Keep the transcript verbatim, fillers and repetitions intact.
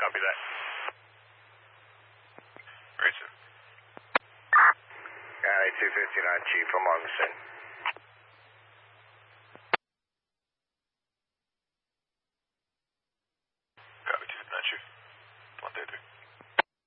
Copy that. Right, sir. County two fifty-nine, Chief, I'm on the scene.